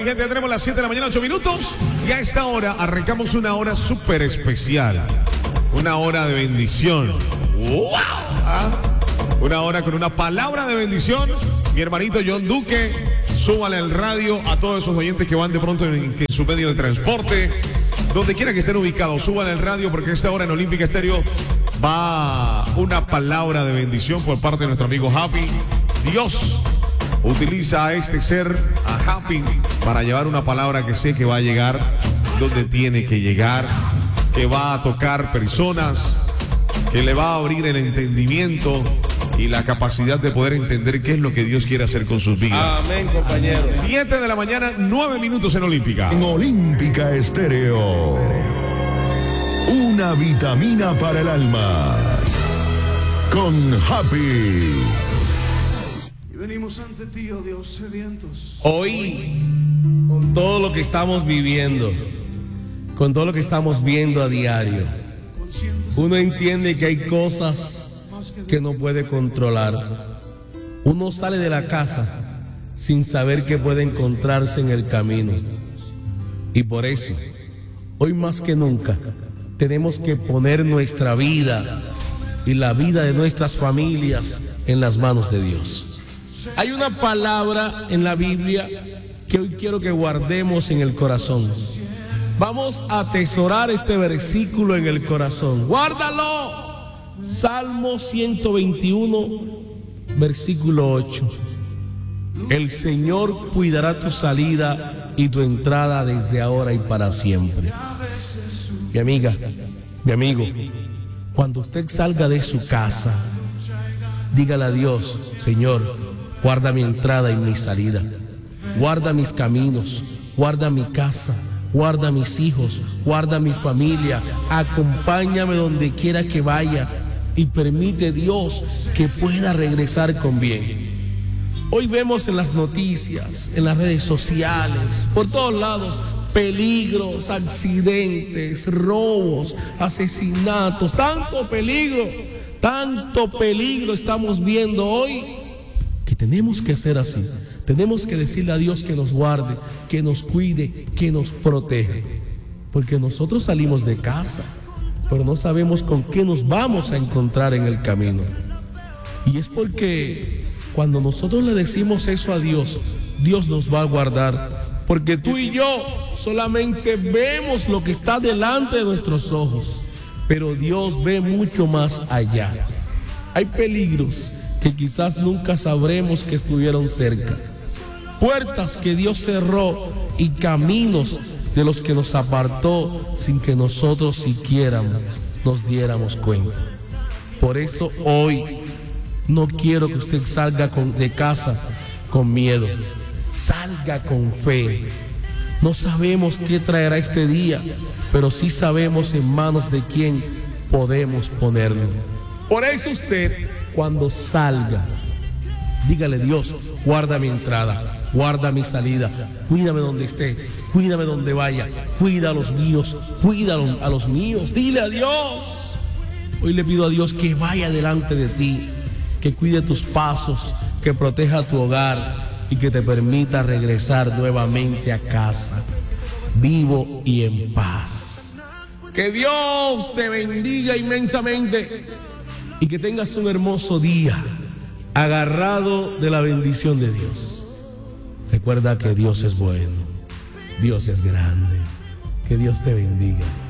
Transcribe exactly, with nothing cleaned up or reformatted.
gente, ya tenemos las siete de la mañana, ocho minutos. Y a esta hora arrancamos una hora súper especial. Una hora de bendición. ¡Wow! ¿Ah? Una hora con una palabra de bendición. Mi hermanito John Duque, súbale al radio a todos esos oyentes que van de pronto en, en su medio de transporte. Donde quiera que estén ubicados, suban el radio porque a esta hora en Olímpica Estéreo va una palabra de bendición por parte de nuestro amigo Happy. Dios utiliza a este ser, a Happy, para llevar una palabra que sé que va a llegar donde tiene que llegar, que va a tocar personas, que le va a abrir el entendimiento y la capacidad de poder entender qué es lo que Dios quiere hacer con sus vidas. Amén, compañero. siete de la mañana, nueve minutos en Olímpica. En Olímpica Estéreo. Una vitamina para el alma. Con Happy. Y venimos ante ti, oh Dios, sedientos. Hoy, con todo lo que estamos viviendo, con todo lo que estamos viendo a diario, uno entiende que hay cosas que no puede controlar. Uno sale de la casa sin saber qué puede encontrarse en el camino. Y por eso, hoy más que nunca, tenemos que poner nuestra vida y la vida de nuestras familias en las manos de Dios. Hay una palabra en la Biblia que hoy quiero que guardemos en el corazón. Vamos a atesorar este versículo en el corazón. ¡Guárdalo! Salmo ciento veintiuno, versículo ocho. El Señor cuidará tu salida y tu entrada desde ahora y para siempre. Mi amiga, mi amigo, cuando usted salga de su casa, dígale a Dios: Señor, guarda mi entrada y mi salida. Guarda mis caminos, guarda mi casa, guarda mis hijos, guarda mi familia. Acompáñame donde quiera que vaya y permite, Dios, que pueda regresar con bien. Hoy vemos en las noticias, en las redes sociales, por todos lados, peligros, accidentes, robos, asesinatos, tanto peligro, tanto peligro estamos viendo hoy, que tenemos que hacer así. Tenemos que decirle a Dios que nos guarde, que nos cuide, que nos protege. Porque nosotros salimos de casa, pero no sabemos con qué nos vamos a encontrar en el camino. Y es porque cuando nosotros le decimos eso a Dios, Dios nos va a guardar. Porque tú y yo solamente vemos lo que está delante de nuestros ojos, pero Dios ve mucho más allá. Hay peligros que quizás nunca sabremos que estuvieron cerca. Puertas que Dios cerró y caminos de los que nos apartó sin que nosotros siquiera nos diéramos cuenta. Por eso hoy no quiero que usted salga con, de casa con miedo. Salga con fe. No sabemos qué traerá este día, pero sí sabemos en manos de quién podemos ponerlo. Por eso usted, cuando salga, dígale: Dios, guarda mi entrada, guarda mi salida, cuídame donde esté, cuídame donde vaya, cuida a los míos, cuida a los míos. Dile a Dios. Hoy le pido a Dios que vaya delante de ti, que cuide tus pasos, que proteja tu hogar y que te permita regresar nuevamente a casa, vivo y en paz. Que Dios te bendiga inmensamente y que tengas un hermoso día, agarrado de la bendición de Dios. Recuerda que Dios es bueno, Dios es grande. Que Dios te bendiga.